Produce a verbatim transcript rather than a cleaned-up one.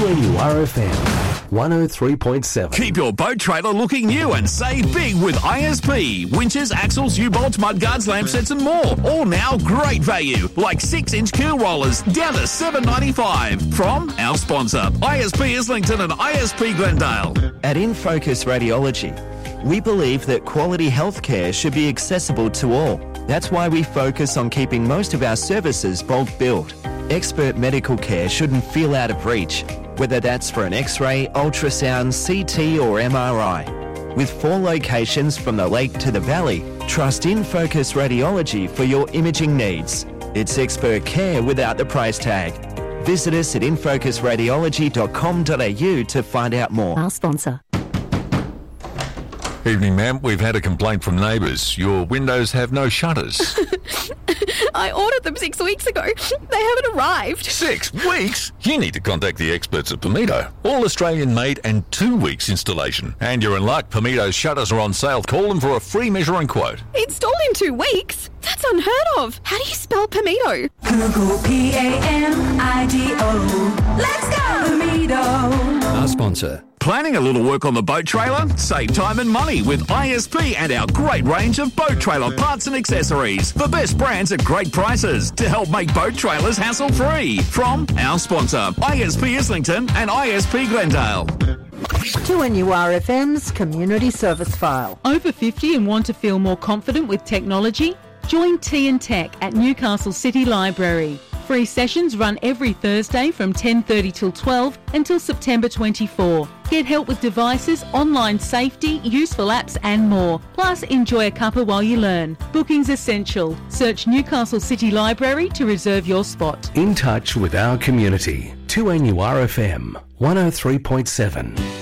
N U R F M one oh three point seven. Keep your boat trailer looking new and save big with I S P. Winches, axles, U-bolts, mudguards, lamp sets and more. All now great value, like six inch keel rollers down to seven dollars ninety-five. From our sponsor, I S P Islington and I S P Glendale. At InFocus Radiology, we believe that quality healthcare should be accessible to all. That's why we focus on keeping most of our services bulk billed. Expert medical care shouldn't feel out of reach, whether that's for an X-ray, ultrasound, C T or M R I. With four locations from the lake to the valley, trust InFocus Radiology for your imaging needs. It's expert care without the price tag. Visit us at infocus radiology dot com dot a u to find out more. Our sponsor. Evening, ma'am. We've had a complaint from neighbours. Your windows have no shutters. I ordered them six weeks ago. They haven't arrived. Six weeks? You need to contact the experts at Pimito. All Australian made and two weeks installation. And you're in luck. Pimito's shutters are on sale. Call them for a free measure and quote. Installed in two weeks? That's unheard of. How do you spell Pimito? Google P A M I D O. Let's go, Pimito. Our sponsor. Planning a little work on the boat trailer? Save time and money with I S P and our great range of boat trailer parts and accessories. The best brands at great prices to help make boat trailers hassle-free. From our sponsor, I S P Islington and I S P Glendale. two N U R F M's Community Service File. Over fifty and want to feel more confident with technology? Join T and Tech at Newcastle City Library. Free sessions run every Thursday from ten thirty till twelve until September twenty-fourth. Get help with devices, online safety, useful apps and more. Plus, enjoy a cuppa while you learn. Booking's essential. Search Newcastle City Library to reserve your spot. In touch with our community. two N U R F M one oh three point seven.